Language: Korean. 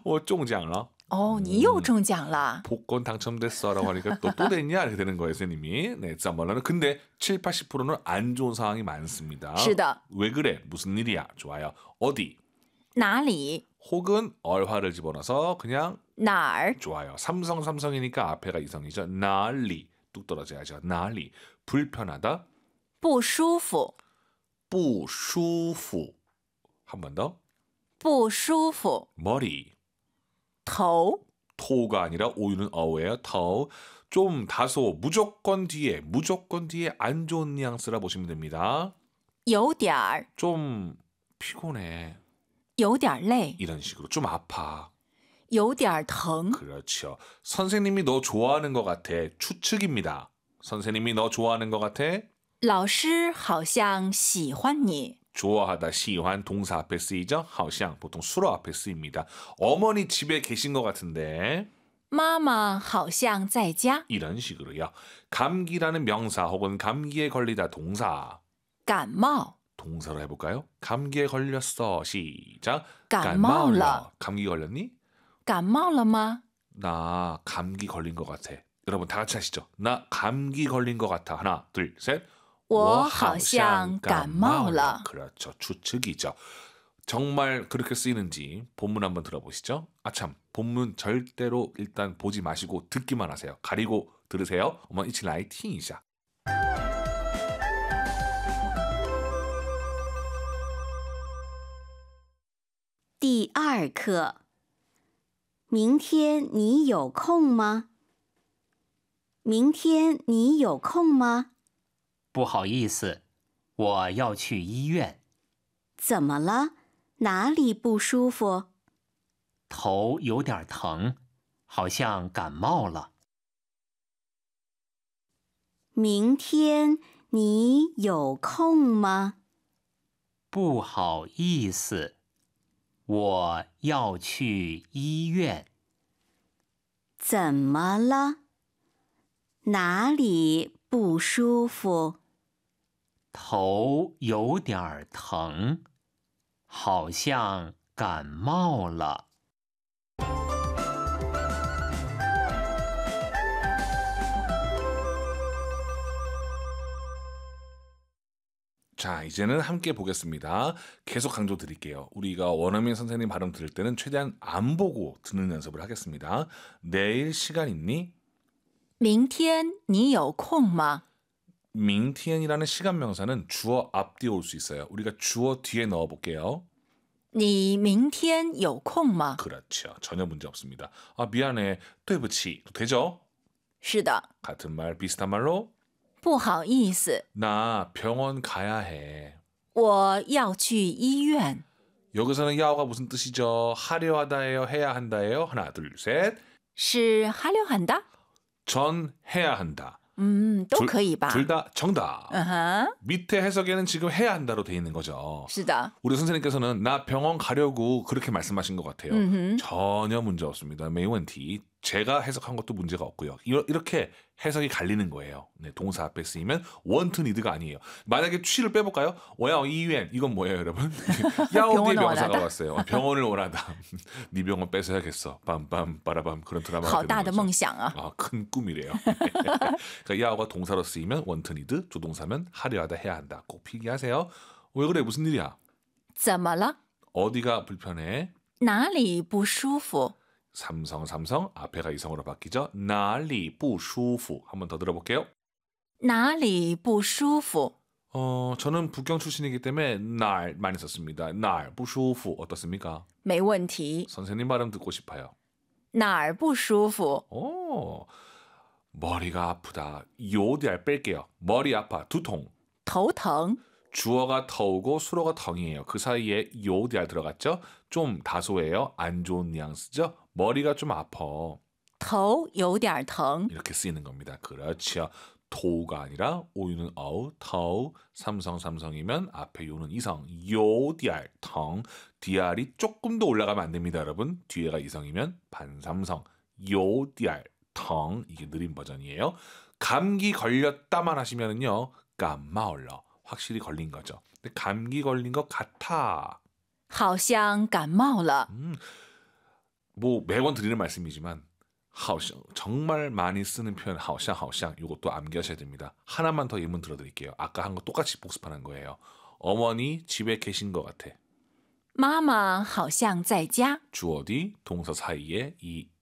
中奖了. 你又中奖了. 복권 당첨됐어라고 하니까 또 됐냐 이렇게 되는 거예요, 선생님이. 네, 짬말라는 근데 7, 80%는 안 좋은 상황이 많습니다. 是的. 왜 그래? 무슨 일이야? 좋아요. 어디? 哪里? 혹은 얼화를 집어넣어서 그냥 哪儿? 좋아요. 삼성이니까 앞에가 이성이죠. 나리 뚝 떨어져야죠. 나리 불편하다. 不舒服. 不舒服. 한 번 더. 不舒服. 머리. 头. 토가 아니라 오유는 어예요. 터. 좀 다소 무조건 뒤에 안 좋은 뉘앙스라 보시면 됩니다. 有点儿. 좀 피곤해. 有点累. 이런 식으로 좀 아파. 有点疼. 그렇죠. 선생님이 너 좋아하는 것 같아. 추측입니다. 선생님이 너 좋아하는 것 같아. 老师好像喜欢你. 좋아하다, 시환 동사 앞에 쓰이죠. 好像 보통 수로 앞에 쓰입니다. 어머니 집에 계신 것 같은데. 妈妈好像在家. 이런 식으로요. 감기라는 명사 혹은 감기에 걸리다 동사. 感冒. 동사로 해볼까요? 감기에 걸렸어. 시작. 感冒了. 감기 걸렸니? 感冒了吗? 나 감기 걸린 것 같아. 여러분 다 같이 하시죠. 나 감기 걸린 것 같아. 하나, 둘, 셋. 我好像感冒了. 그렇죠. 추측이죠. 정말 그렇게 쓰이는지 본문 한번 들어보시죠. 아참, 본문 절대로 일단 보지 마시고 듣기만 하세요. 가리고 들으세요. 我们一起来听一下. 第二课，明天你有空吗？明天你有空吗？ 不好意思，我要去医院。 怎么了？哪里不舒服？ 头有点疼，好像感冒了。 明天你有空吗？ 不好意思，我要去医院。 怎么了？哪里不舒服？ 头有点疼，好像感冒了。 자, 이제는 함께 보겠습니다. 계속 강조 드릴게요. 우리가 원어민 선생님 발음 들을 때는 최대한 안 보고 듣는 연습을 하겠습니다. 내일 시간 있니? 明天你有空吗? 明天이라는 시간 명사는 주어 앞뒤에 올 수 있어요. 우리가 주어 뒤에 넣어 볼게요. 你明天有空吗? 그렇죠. 전혀 문제 없습니다. 아, 미안해. 对不起. 되죠? 是的. 같은 말, 비슷한 말로 不好意思, 나 병원 가야 해. 我要去医院. 여기서는 야오가 무슨 뜻이죠? 하려 하다예요? 해야 한다예요? 하나, 둘, 셋. 是하려 한다? 전 해야 한다. 都可以吧. 둘 다 정답. 아하. 밑에 해석에는 지금 해야 한다로 돼 있는 거죠. 是的. 우리 선생님께서는 나 병원 가려고 그렇게 말씀하신 것 같아요. 전혀 문제 없습니다. 没问题. 제가 해석한 것도 문제가 없고요. 이렇게 해석이 갈리는 거예요. 네, 동사 앞에 쓰이면 want, need가 아니에요. 만약에 취를 빼볼까요? 我要医院 이건 뭐예요, 여러분? 야오디의 명사가 왔어요. 병원을 원하다. 네 병원 뺏어야겠어. 빰빰 빠라밤 그런 드라마가 되는 거죠. 好大的梦想啊. 아, 큰 꿈이래요. 그러니까 야오가 동사로 쓰이면 want, need, 조동사면 하려 하다 해야 한다. 꼭 필기하세요. 왜 그래? 무슨 일이야? 怎么了? 어디가 불편해? 哪里不舒服? 삼성 앞에가 이성으로 바뀌죠. 哪里不舒服 한번 더 들어볼게요. 哪里不舒服? 저는 북경 출신이기 때문에 날 많이 썼습니다. 哪儿不舒服 어떻습니까? 没问题. 선생님 발음 듣고 싶어요. 哪儿不舒服? 머리가 아프다. 요디알 뺄게요. 머리 아파. 두통. 头疼. 주어가 터우고 수로가 덩이에요. 그 사이에 요디알 들어갔죠? 좀 다소예요. 안 좋은 뉘앙스죠? 머리가 좀 아파. 头有点疼. 이렇게 쓰이는 겁니다. 그렇죠. 토가 아니라 오유는 어우, 터우, 삼성이면 앞에 요는 이성, 요디알, 텅, 디알이 조금 더 올라가면 안 됩니다, 여러분. 뒤에가 이성이면 반삼성, 요디알, 텅, 이게 느린 버전이에요. 감기 걸렸다만 하시면은요, 감마올러, 확실히 걸린 거죠. 근데 감기 걸린 것 같아. 好像感冒了. 뭐 매번 드리는 말씀이지만 好像 정말 많이 쓰는 표현 好像 이것도 암기하셔야 됩니다. 하나만 더 예문 들어드릴게요. 아까 한 거 똑같이 복습하는 거예요. 어머니 집에 계신 것 같아. 妈妈好像在家。 주어디 동사 사이에 이